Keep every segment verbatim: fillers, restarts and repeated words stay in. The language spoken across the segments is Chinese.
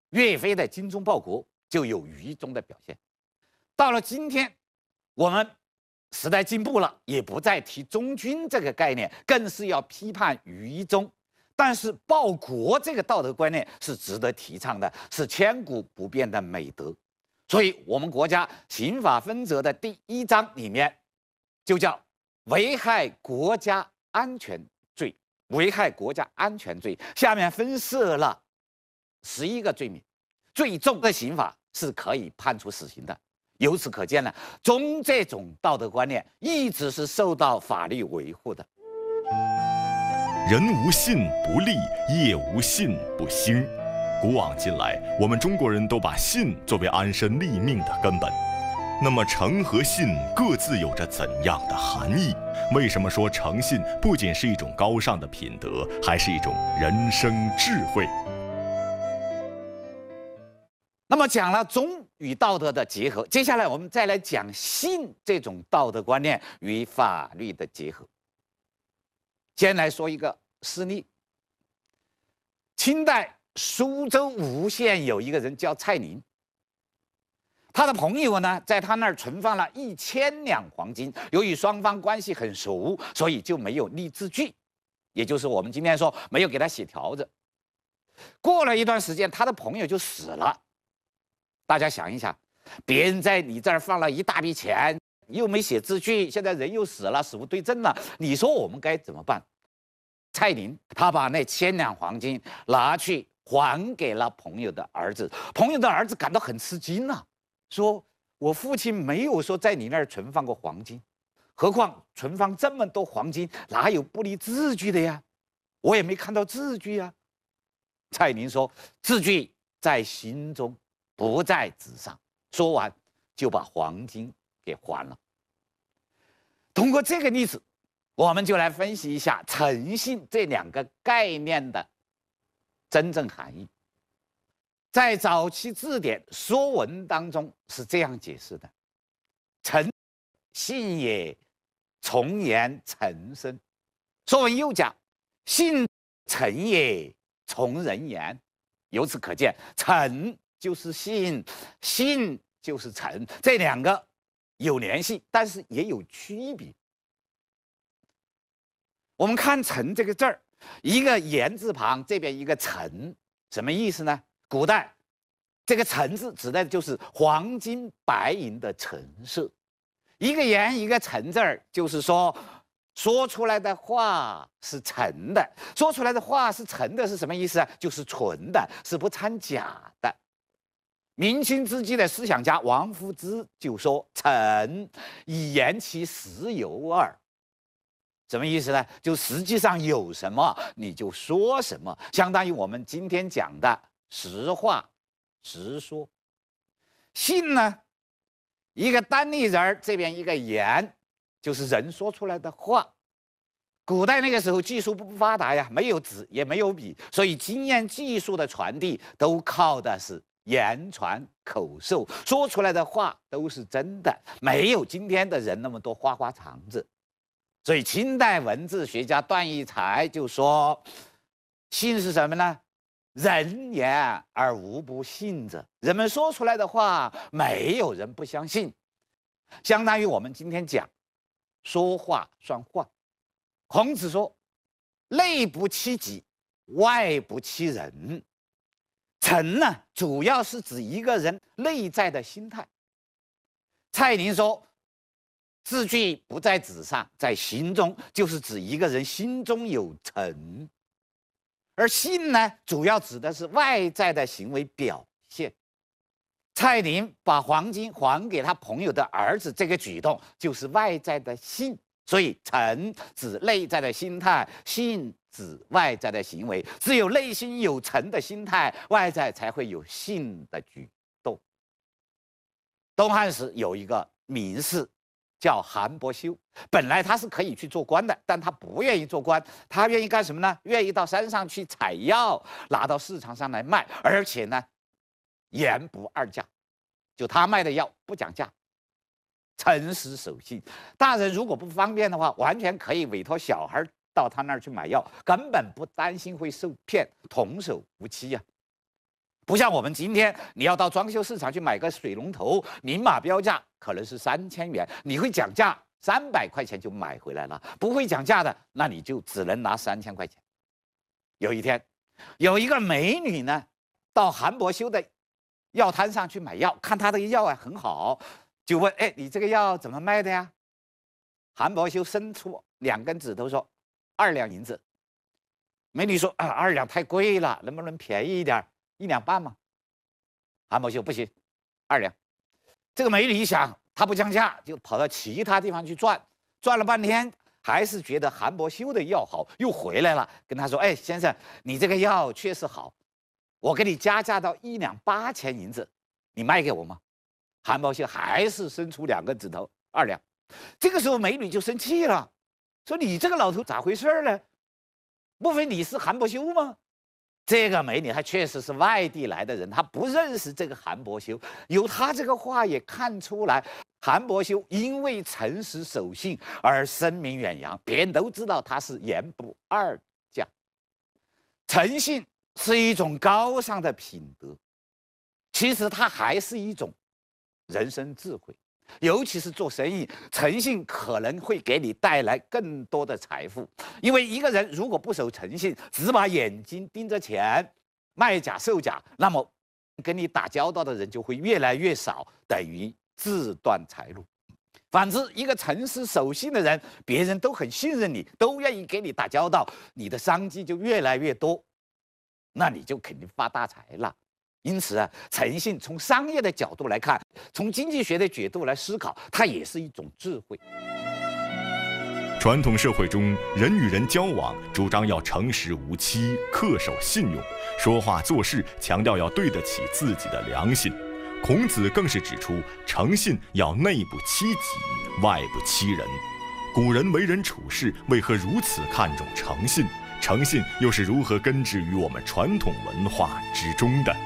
人无信不立，业无信不兴。古往今来，我们中国人都把信作为安身立命的根本。那么诚和信各自有着怎样的含义？为什么说诚信不仅是一种高尚的品德，还是一种人生智慧？ 那么讲了忠与道德的结合，接下来我们再来讲信这种道德观念与法律的结合。先来说一个事例，清代苏州吴县有一个人叫蔡林，他的朋友呢，在他那儿存放了一千两黄金。由于双方关系很熟，所以就没有立字据，也就是我们今天说没有给他写条子。过了一段时间，他的朋友就死了。大家想一想，别人在你这儿放了一大笔钱，又没写字据，现在人又死了，死无对证了，你说我们该怎么办？蔡林他把那千两黄金拿去还给了朋友的儿子，朋友的儿子感到很吃惊啊，说我父亲没有说在你那儿存放过黄金，何况存放这么多黄金，哪有不立字据的呀？我也没看到字据呀。蔡林说，字据在心中，不在纸上。说完就把黄金给还了。通过这个例子，我们就来分析一下诚信这两个概念的真正含义。在早期字典《说文》当中是这样解释的：诚信也，从言诚身。《说文》又讲：信诚也，从人言。由此可见，诚就是信，信就是诚，这两个有联系，但是也有区别。我们看诚这个字儿，一个言字旁，这边一个诚，什么意思呢？古代这个诚字指的就是黄金白银的陈设，一个言一个诚字儿，就是说说出来的话是诚的，说出来的话是诚的是什么意思啊？就是纯的，是不掺假的。明清之际的思想家王夫之就说：“诚以言其实有耳。”什么意思呢？就实际上有什么你就说什么，相当于我们今天讲的实话实说。信呢，一个单立人这边一个言，就是人说出来的话。古代那个时候技术不发达呀，没有纸也没有笔，所以经验技术的传递都靠的是言传口授，说出来的话都是真的，没有今天的人那么多花花肠子。所以清代文字学家段义才就说，信是什么呢？人言而无不信者，人们说出来的话没有人不相信，相当于我们今天讲说话算话。孔子说：“内不欺己，外不欺人。”诚呢，主要是指一个人内在的心态。蔡林说：“字据不在纸上，在心中，就是指一个人心中有诚。”而信呢，主要指的是外在的行为表现。蔡林把黄金还给他朋友的儿子，这个举动就是外在的信。所以诚指内在的心态，信指外在的行为。只有内心有诚的心态，外在才会有信的举动。东汉时有一个名士叫韩伯修，本来他是可以去做官的，但他不愿意做官，他愿意干什么呢？愿意到山上去采药，拿到市场上来卖，而且呢，言不二价，就他卖的药不讲价。诚实守信，大人如果不方便的话，完全可以委托小孩到他那儿去买药，根本不担心会受骗，童叟无欺呀、啊。 不像我们今天，你要到装修市场去买个水龙头，明码标价可能是三千元，你会讲价三百块钱就买回来了，不会讲价的，那你就只能拿三千块钱。有一天，有一个美女呢，到韩伯修的药摊上去买药，看他的药啊很好，就问：“哎，你这个药怎么卖的呀？”韩伯修伸出两根指头说：“二两银子。”美女说：“啊，二两太贵了，能不能便宜一点？一两半吗？”韩伯修不行，二两。这个美女一想，她不降价，就跑到其他地方去转，转了半天，还是觉得韩伯修的药好，又回来了，跟他说：“哎，先生，你这个药确实好，我给你加价到一两八千银子，你卖给我吗？”韩伯修还是伸出两个指头，二两。这个时候，美女就生气了，说：“你这个老头咋回事呢？莫非你是韩伯修吗？”这个美女她确实是外地来的人，她不认识这个韩伯修。由她这个话也看出来，韩伯修因为诚实守信而声名远扬，别人都知道他是言不二将。诚信是一种高尚的品德，其实它还是一种人生智慧。尤其是做生意，诚信可能会给你带来更多的财富。因为一个人如果不守诚信，只把眼睛盯着钱，卖假售假，那么跟你打交道的人就会越来越少，等于自断财路。反之，一个诚实守信的人，别人都很信任你，都愿意给你打交道，你的商机就越来越多，那你就肯定发大财了。因此啊，诚信从商业的角度来看，从经济学的角度来思考，它也是一种智慧。 传统社会中，人与人交往主张要诚实无欺、恪守信用，说话做事强调要对得起自己的良心。孔子更是指出，诚信要内不欺己，外不欺人。古人为人处事为何如此看重诚信？诚信又是如何根植于我们传统文化之中的？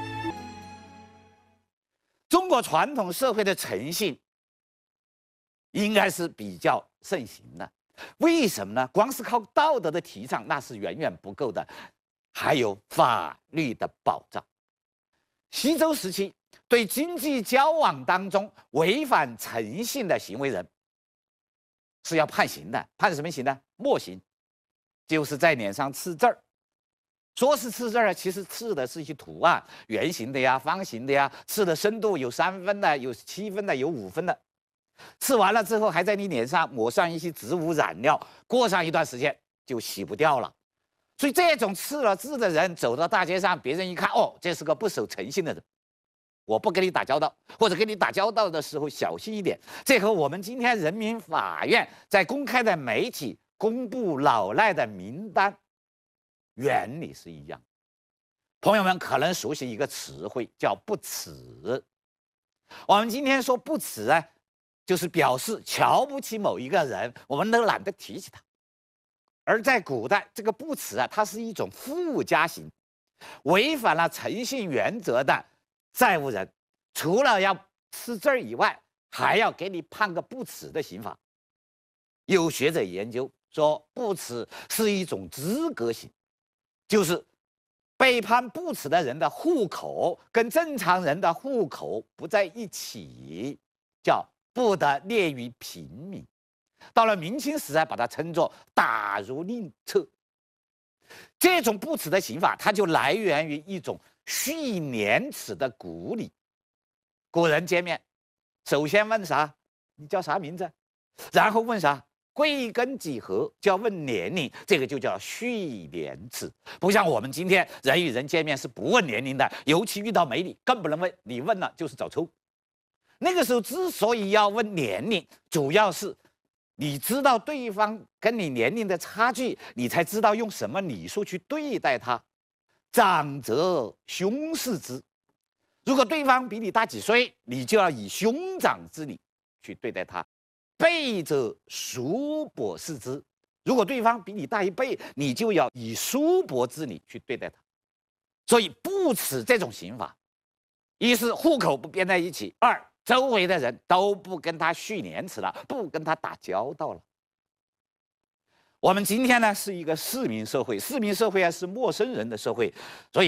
中国传统社会的诚信应该是比较盛行的，为什么呢？光是靠道德的提倡那是远远不够的，还有法律的保障。西周时期，对经济交往当中违反诚信的行为人是要判刑的，判什么刑呢？墨刑，就是在脸上刺字儿。说是刺字儿，其实刺的是一些图案，圆形的呀、方形的呀，刺的深度有三分的，有七分的，有五分的。刺完了之后，还在你脸上抹上一些植物染料，过上一段时间就洗不掉了。所以这种刺了字的人走到大街上，别人一看，哦，这是个不守诚信的人，我不跟你打交道，或者跟你打交道的时候小心一点。这和我们今天人民法院在公开的媒体公布老赖的名单原理是一样。朋友们可能熟悉一个词汇叫不耻。我们今天说不耻啊，就是表示瞧不起某一个人，我们都懒得提起他。而在古代，这个不耻啊，它是一种附加刑，违反了诚信原则的债务人，除了要吃字儿以外，还要给你判个不耻的刑罚。有学者研究说，不耻是一种资格刑，就是被判不耻的人的户口跟正常人的户口不在一起，叫不得列于平民。到了明清时代，把它称作打入令册。这种不耻的刑法，它就来源于一种蓄廉耻的古礼。古人见面，首先问啥？你叫啥名字？然后问啥？贵庚几何？就要问年龄，这个就叫蓄廉耻。不像我们今天人与人见面是不问年龄的，尤其遇到美女更不能问，你问了就是找抽。那个时候之所以要问年龄，主要是你知道对方跟你年龄的差距，你才知道用什么礼数去对待他。长则兄视之，如果对方比你大几岁，你就要以兄长之礼去对待他。辈者叔伯视之，如果对方比你大一倍，你就要以叔伯之礼去对待他。所以不耻这种刑法，一是户口不编在一起，二周围的人都不跟他蓄廉耻了，不跟他打交道了。我们今天呢是一个市民社会，市民社会啊是陌生人的社会，所以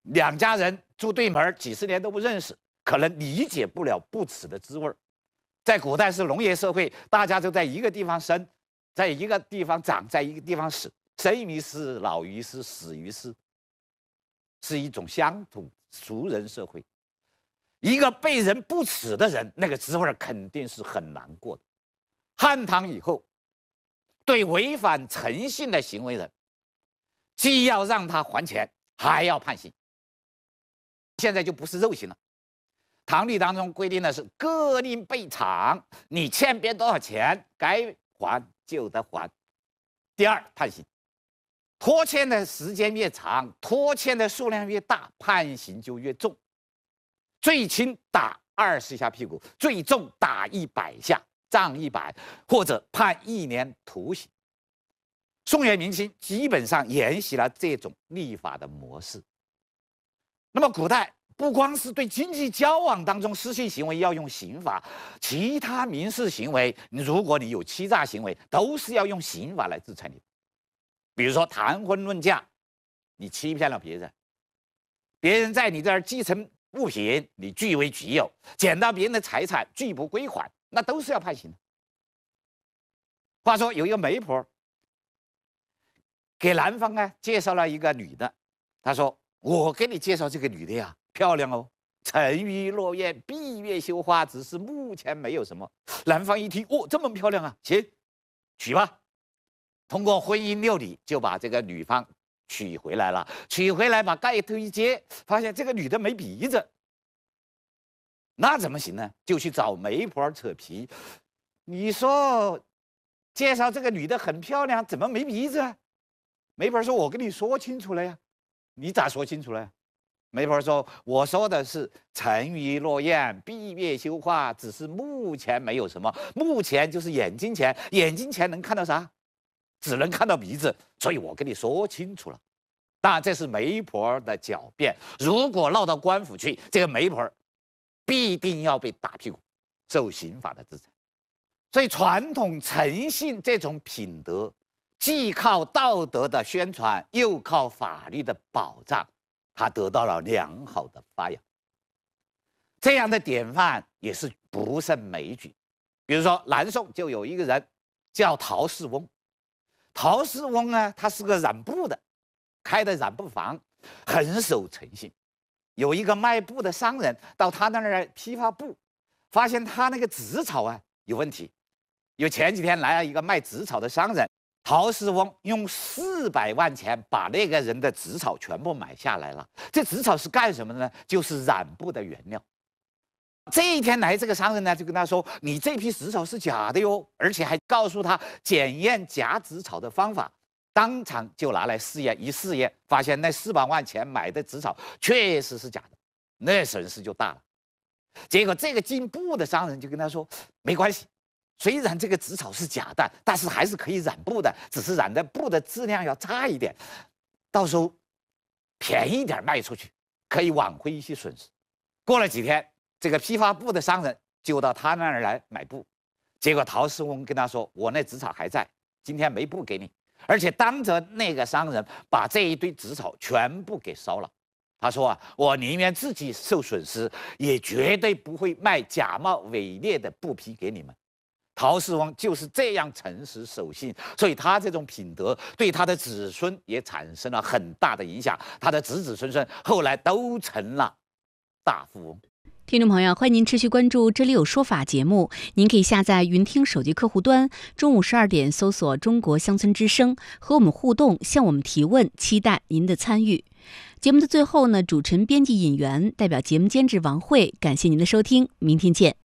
两家人住对门，几十年都不认识，可能理解不了不耻的滋味。在古代是农业社会，大家都在一个地方生，在一个地方长，在一个地方死，生于斯，老于斯，死于斯，是一种乡土俗人社会。一个被人不耻的人，那个滋味肯定是很难过的。汉唐以后，对违反诚信的行为人，既要让他还钱，还要判刑。现在就不是肉刑了。唐律当中规定的是各令备偿，你欠别人多少钱，该还就得还。第二，判刑，拖欠的时间越长，拖欠的数量越大，判刑就越重。最轻打二十下屁股，最重打一百下，杖一百，或者判一年徒刑。宋元明清基本上沿袭了这种立法的模式。那么古代不光是对经济交往当中失信行为要用刑法，其他民事行为，如果你有欺诈行为，都是要用刑法来制裁你。比如说谈婚论嫁，你欺骗了别人，别人在你这儿继承物品，你据为己有，捡到别人的财产拒不归还，那都是要判刑的。话说有一个媒婆给男方啊介绍了一个女的，他说：“我给你介绍这个女的呀，漂亮哦，沉鱼落雁，闭月羞花，只是目前没有什么。”男方一听，哦，这么漂亮啊，行，娶吧。通过婚姻六礼，就把这个女方娶回来了。娶回来把盖头一揭，发现这个女的没鼻子，那怎么行呢？就去找媒婆扯皮。你说介绍这个女的很漂亮，怎么没鼻子啊？媒婆说：“我跟你说清楚了呀。”你咋说清楚了？媒婆说：“我说的是沉鱼落雁，闭月羞花，只是目前没有什么。目前就是眼睛前，眼睛前能看到啥？只能看到鼻子。所以我跟你说清楚了。”当然，这是媒婆的狡辩。如果闹到官府去，这个媒婆必定要被打屁股，受刑法的制裁。所以，传统诚信这种品德，既靠道德的宣传，又靠法律的保障，它得到了良好的发扬。这样的典范也是不胜枚举。比如说，南宋就有一个人叫陶世翁。陶世翁呢，他是个染布的，开的染布房，很守诚信。有一个卖布的商人到他那儿来批发布，发现他那个纸草啊有问题。有前几天来了一个卖纸草的商人，陶世翁用四百万钱把那个人的纸草全部买下来了。这纸草是干什么的呢？就是染布的原料。这一天来，这个商人呢就跟他说：“你这批纸草是假的哟，而且还告诉他检验假纸草的方法。”当场就拿来试验，一试验发现那四百万钱买的纸草确实是假的，那损失就大了。结果这个进布的商人就跟他说：“没关系。虽然这个纸草是假的，但是还是可以染布的，只是染的布的质量要差一点，到时候便宜点卖出去，可以挽回一些损失。”过了几天，这个批发布的商人就到他那儿来买布，结果陶世翁跟他说：“我那纸草还在，今天没布给你。”而且当着那个商人把这一堆纸草全部给烧了。他说啊，我宁愿自己受损失，也绝对不会卖假冒伪劣的布匹给你们。陶世翁就是这样诚实守信，所以他这种品德对他的子孙也产生了很大的影响，他的子子孙孙后来都成了大富翁。 听众朋友，欢迎您持续关注《这里有说法》节目。您可以下载云听手机客户端，中午十二点搜索中国乡村之声，和我们互动，向我们提问，期待您的参与。节目的最后呢，主持人、编辑、引员代表节目监制王慧，感谢您的收听，明天见。